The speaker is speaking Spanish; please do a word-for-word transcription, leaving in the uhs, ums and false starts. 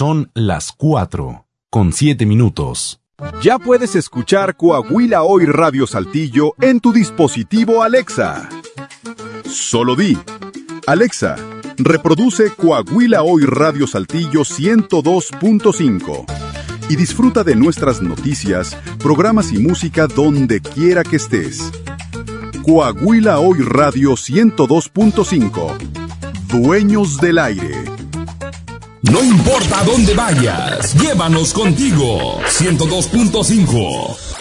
Son las cuatro, con siete minutos. Ya puedes escuchar Coahuila Hoy Radio Saltillo en tu dispositivo Alexa. Solo di, Alexa, reproduce Coahuila Hoy Radio Saltillo ciento dos punto cinco y disfruta de nuestras noticias, programas y música donde quiera que estés. Coahuila Hoy Radio ciento dos punto cinco. Dueños del aire. No importa dónde vayas, llévanos contigo. ciento dos punto cinco.